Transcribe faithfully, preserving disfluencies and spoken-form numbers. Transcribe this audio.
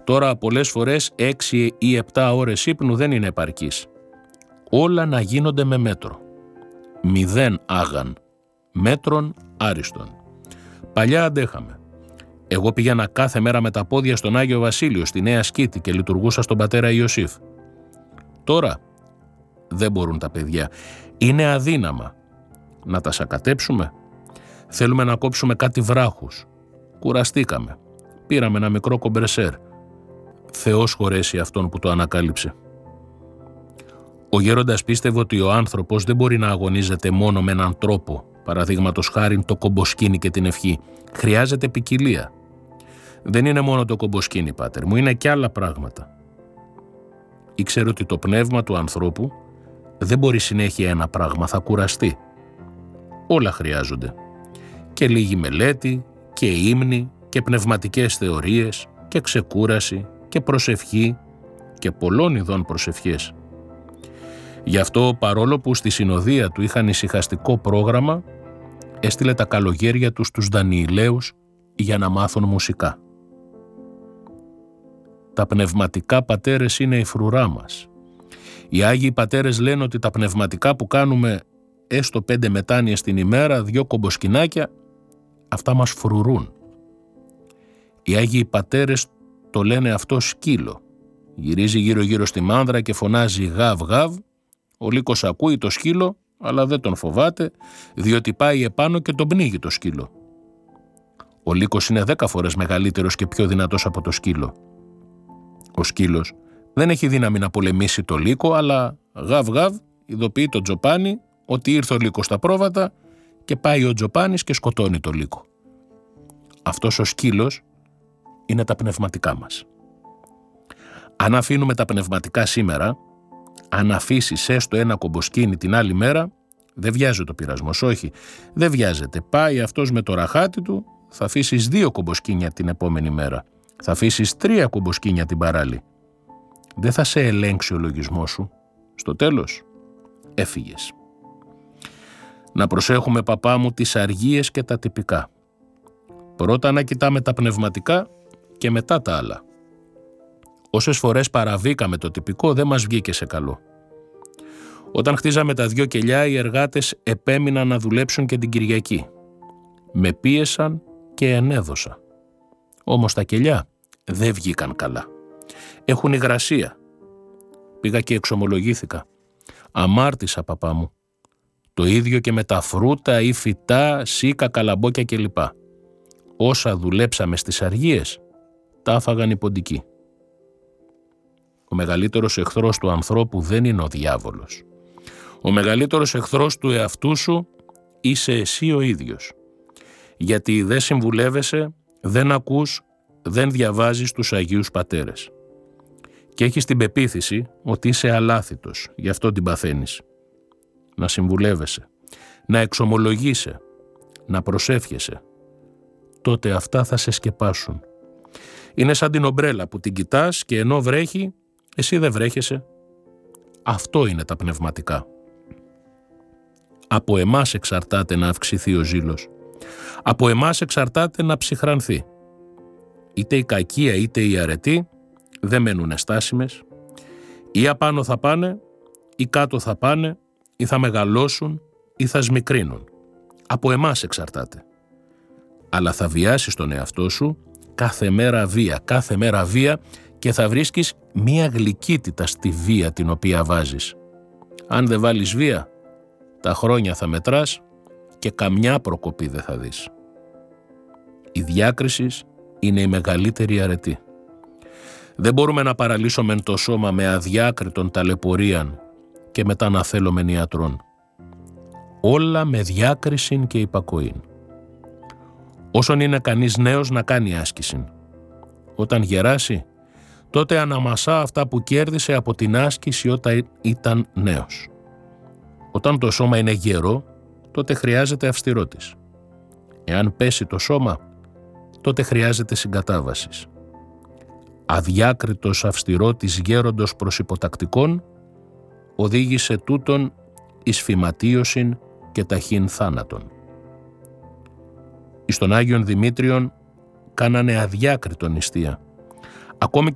Τώρα πολλές φορές έξι ή επτά ώρες ύπνου δεν είναι επαρκής. Όλα να γίνονται με μέτρο. Μηδέν άγαν. Μέτρον άριστον. Παλιά αντέχαμε. Εγώ πήγαινα κάθε μέρα με τα πόδια στον Άγιο Βασίλειο, στη Νέα Σκήτη και λειτουργούσα στον πατέρα Ιωσήφ. Τώρα δεν μπορούν τα παιδιά. Είναι αδύναμα. Να τα σακατέψουμε. Θέλουμε να κόψουμε κάτι βράχους. Κουραστήκαμε. Πήραμε ένα μικρό κομπρεσέρ. Θεός χωρέσει αυτόν που το ανακάλυψε. Ο γέροντας πίστευε ότι ο άνθρωπος δεν μπορεί να αγωνίζεται μόνο με έναν τρόπο, παραδείγματος χάριν το κομποσκίνη και την ευχή. Χρειάζεται ποικιλία. Δεν είναι μόνο το κομποσκίνη, πάτερ μου, είναι και άλλα πράγματα. Ήξερε ότι το πνεύμα του ανθρώπου δεν μπορεί συνέχεια ένα πράγμα, θα κουραστεί. Όλα χρειάζονται. Και λίγη μελέτη, και ύμνη, και πνευματικές θεωρίες, και ξεκούραση, και προσευχή, και πολλών ειδών προσευχές. Γι' αυτό, παρόλο που στη συνοδεία του είχαν ησυχαστικό πρόγραμμα, έστειλε τα καλογέρια του στους Δανιηλαίους για να μάθουν μουσικά. Τα πνευματικά πατέρες είναι η φρουρά μας. Οι Άγιοι Πατέρες λένε ότι τα πνευματικά που κάνουμε έστω πέντε μετάνοιες την ημέρα, δυο κομποσκινάκια, αυτά μας φρουρούν. Οι Άγιοι Πατέρες το λένε αυτό σκύλο. Γυρίζει γύρω-γύρω στη μάνδρα και φωνάζει γαβ γαβ. Ο Λύκος ακούει το σκύλο, αλλά δεν τον φοβάται, διότι πάει επάνω και τον πνίγει το σκύλο. Ο Λύκος είναι δέκα φορές μεγαλύτερος και πιο δυνατός από το σκύλο. Ο σκύλος δεν έχει δύναμη να πολεμήσει το Λύκο, αλλά γαβ γαβ ειδοποιεί τον Τζοπάνι ότι ήρθε ο Λύκος στα πρόβατα και πάει ο Τζοπάνης και σκοτώνει το Λύκο. Αυτός ο σκύλος είναι τα πνευματικά μας. Αν αφήνουμε τα πνευματικά σήμερα, αν αφήσεις έστω ένα κομποσκίνη την άλλη μέρα, δεν βιάζεται ο πειρασμός, όχι, δεν βιάζεται. Πάει αυτός με το ραχάτι του, θα αφήσεις δύο κομποσκίνια την επόμενη μέρα. Θα αφήσεις τρία κομποσκίνια την παράλληλη. Δεν θα σε ελέγξει ο λογισμός σου. Στο τέλος, έφυγες. Να προσέχουμε, παπά μου, τις αργίες και τα τυπικά. Πρώτα να κοιτάμε τα πνευματικά και μετά τα άλλα. Όσες φορές παραβήκαμε το τυπικό, δεν μας βγήκε σε καλό. Όταν χτίζαμε τα δυο κελιά, οι εργάτες επέμειναν να δουλέψουν και την Κυριακή. Με πίεσαν και ενέδωσα. Όμως τα κελιά δεν βγήκαν καλά. Έχουν υγρασία. Πήγα και εξομολογήθηκα. Αμάρτησα, παπά μου. Το ίδιο και με τα φρούτα ή φυτά, σίκα, καλαμπόκια κλπ. Όσα δουλέψαμε στις αργίες, τα άφαγαν οι ποντικοί. Ο μεγαλύτερος εχθρός του ανθρώπου δεν είναι ο διάβολος. Ο μεγαλύτερος εχθρός του εαυτού σου είσαι εσύ ο ίδιος. Γιατί δεν συμβουλεύεσαι, δεν ακούς, δεν διαβάζεις τους Αγίους Πατέρες. Και έχεις την πεποίθηση ότι είσαι αλάθητος, γι' αυτό την παθαίνεις. Να συμβουλεύεσαι, να εξομολογείσαι, να προσεύχεσαι. Τότε αυτά θα σε σκεπάσουν. Είναι σαν την ομπρέλα που την κοιτάς και ενώ βρέχει, εσύ δεν βρέχεσαι. Αυτό είναι τα πνευματικά. Από εμάς εξαρτάται να αυξηθεί ο ζήλος. Από εμάς εξαρτάται να ψυχρανθεί. Είτε η κακία είτε η αρετή δεν μένουν στάσιμες. Ή απάνω θα πάνε, ή κάτω θα πάνε, ή θα μεγαλώσουν, ή θα σμικρύνουν. Από εμάς εξαρτάται. Αλλά θα βιάσεις τον εαυτό σου κάθε μέρα βία, κάθε μέρα βία και θα βρίσκεις μία γλυκύτητα στη βία την οποία βάζεις. Αν δεν βάλεις βία, τα χρόνια θα μετράς και καμιά προκοπή δεν θα δεις. Η διάκριση είναι η μεγαλύτερη αρετή. Δεν μπορούμε να παραλύσουμε το σώμα με αδιάκριτον ταλαιπωρίαν και μετά να θέλομεν ιατρών. Όλα με διάκρισιν και υπακοήν. Όσον είναι κανείς νέος να κάνει άσκηση. Όταν γεράσει, τότε αναμασά αυτά που κέρδισε από την άσκηση όταν ήταν νέος. Όταν το σώμα είναι γερό, τότε χρειάζεται αυστηρότης. Εάν πέσει το σώμα, τότε χρειάζεται συγκατάβασης. Αδιάκριτος αυστηρότης γέροντος προς υποτακτικών, οδήγησε τούτον εις φυματίωσιν και ταχύν θάνατον. Εις τον Άγιον Δημήτριον κάνανε αδιάκριτον νηστεία. Ακόμη